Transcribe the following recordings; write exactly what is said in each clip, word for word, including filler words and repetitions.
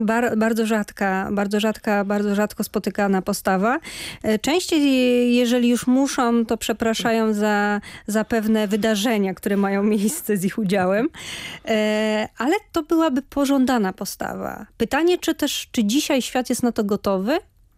Bar, bardzo rzadka, bardzo rzadka, bardzo rzadko spotykana postawa. Częściej, jeżeli już muszą, to przepraszają za, za pewne wydarzenia, które mają miejsce z ich udziałem. Ale to byłaby pożądana postawa. Pytanie, czy też, czy dzisiaj świat jest na to gotowy?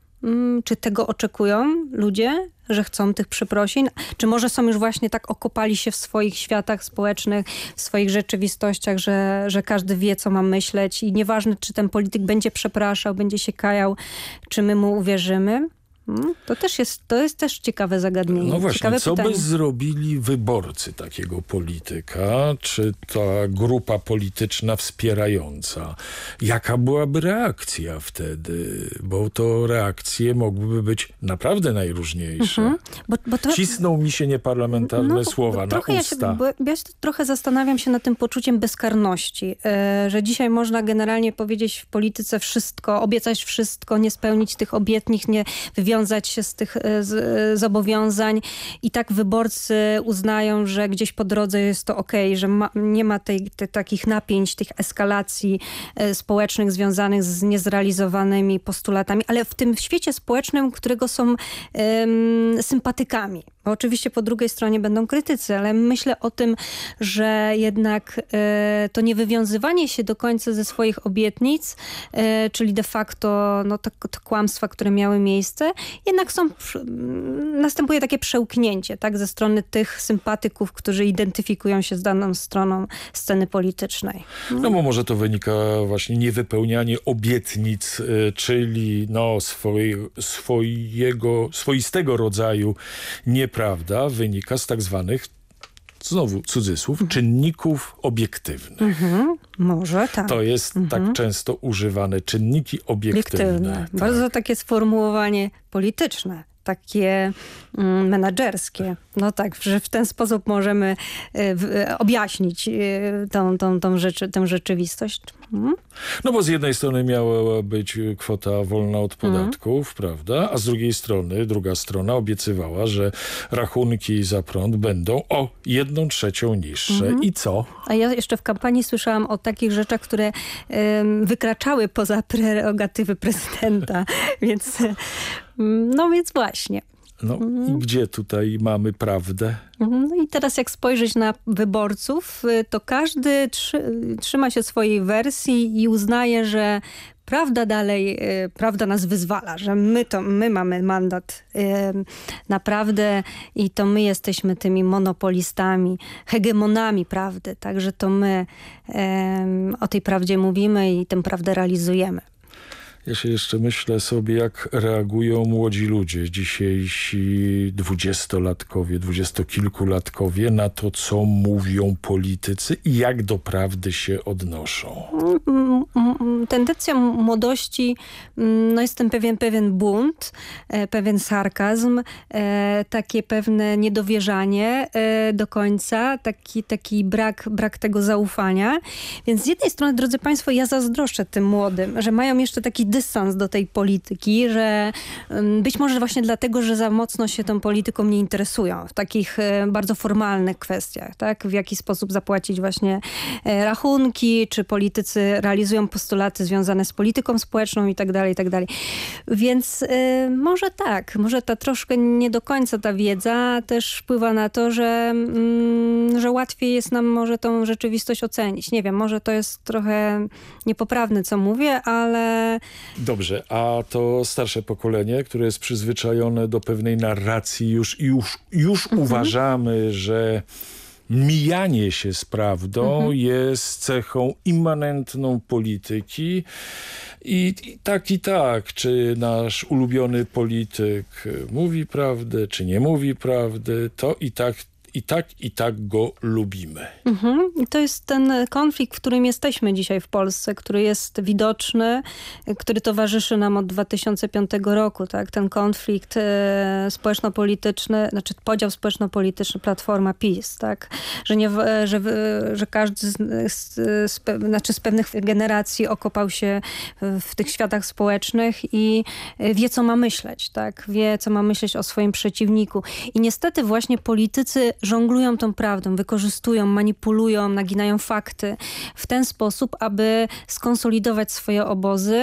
Czy tego oczekują ludzie, że chcą tych przeprosin? Czy może są już właśnie tak okopali się w swoich światach społecznych, w swoich rzeczywistościach, że, że każdy wie, co ma myśleć i nieważne, czy ten polityk będzie przepraszał, będzie się kajał, czy my mu uwierzymy? To też jest, to jest też ciekawe zagadnienie. No właśnie, ciekawe co pytanie. by zrobili wyborcy takiego polityka? Czy ta grupa polityczna wspierająca? Jaka byłaby reakcja wtedy? Bo to reakcje mogłyby być naprawdę najróżniejsze. Mhm. Bo, bo to... Cisną mi się nieparlamentarne no, słowa na usta. Ja się, bo ja się trochę zastanawiam się nad tym poczuciem bezkarności, e, że dzisiaj można generalnie powiedzieć w polityce wszystko, obiecać wszystko, nie spełnić tych obietnic, nie wywiązać wiązać się z tych z, zobowiązań i tak wyborcy uznają, że gdzieś po drodze jest to okej, okay, że ma, nie ma tej, te, takich napięć, tych eskalacji e, społecznych związanych z niezrealizowanymi postulatami, ale w tym świecie społecznym, którego są e, sympatykami. Bo oczywiście po drugiej stronie będą krytycy, ale myślę o tym, że jednak e, to niewywiązywanie się do końca ze swoich obietnic, e, czyli de facto no, te, te kłamstwa, które miały miejsce, jednak są, następuje takie przełknięcie, tak, ze strony tych sympatyków, którzy identyfikują się z daną stroną sceny politycznej. No, no bo może to wynika właśnie niewypełnianie obietnic, y, czyli no swoj, swojego, swoistego rodzaju nieprawda wynika z tak zwanych, znowu cudzysłów, mhm. czynników obiektywnych. Mhm. Może tak. To jest mhm. tak często używane, czynniki obiektywne. obiektywne. Tak. Bardzo takie sformułowanie polityczne, takie mm, menadżerskie. No tak, że w ten sposób możemy y, w, objaśnić y, tą, tą, tą, rzeczy, tę rzeczywistość. Mhm. No bo z jednej strony miała być kwota wolna od podatków, mhm. prawda? A z drugiej strony, druga strona obiecywała, że rachunki za prąd będą o jedną trzecią niższe. Mhm. I co? A ja jeszcze w kampanii słyszałam o takich rzeczach, które y, wykraczały poza prerogatywy prezydenta. Więc, y, no więc właśnie. No mhm. i gdzie tutaj mamy prawdę? No i teraz jak spojrzeć na wyborców, to każdy trzy, trzyma się swojej wersji i uznaje, że prawda dalej, prawda nas wyzwala, że my to, my mamy mandat naprawdę i to my jesteśmy tymi monopolistami, hegemonami prawdy, także to my o tej prawdzie mówimy i tę prawdę realizujemy. Ja się jeszcze myślę sobie, jak reagują młodzi ludzie, dzisiejsi dwudziestolatkowie, dwudziestokilkulatkowie na to, co mówią politycy i jak do prawdy się odnoszą. Tendencja młodości, no jest ten pewien, pewien bunt, pewien sarkazm, takie pewne niedowierzanie do końca, taki, taki brak, brak tego zaufania. Więc z jednej strony, drodzy państwo, ja zazdroszczę tym młodym, że mają jeszcze taki dystans do tej polityki, że być może właśnie dlatego, że za mocno się tą polityką nie interesują w takich bardzo formalnych kwestiach, tak? W jaki sposób zapłacić właśnie rachunki, czy politycy realizują postulaty związane z polityką społeczną i tak dalej, i tak dalej. Więc y, może tak, może ta troszkę nie do końca ta wiedza też wpływa na to, że, mm, że łatwiej jest nam może tą rzeczywistość ocenić. Nie wiem, może to jest trochę niepoprawne, co mówię, ale dobrze, a to starsze pokolenie, które jest przyzwyczajone do pewnej narracji już i już, już mhm. uważamy, że mijanie się z prawdą mhm. jest cechą immanentną polityki i, i tak i tak, czy nasz ulubiony polityk mówi prawdę, czy nie mówi prawdy, to i tak I tak, i tak go lubimy. Mhm. I to jest ten konflikt, w którym jesteśmy dzisiaj w Polsce, który jest widoczny, który towarzyszy nam od dwa tysiące piątego roku. Tak? Ten konflikt e, społeczno-polityczny, znaczy podział społeczno-polityczny Platforma PiS. Tak? Że, nie, że, że każdy z, z, z, znaczy z pewnych generacji okopał się w tych światach społecznych i wie, co ma myśleć. Tak? Wie, co ma myśleć o swoim przeciwniku. I niestety właśnie politycy żonglują tą prawdą, wykorzystują, manipulują, naginają fakty w ten sposób, aby skonsolidować swoje obozy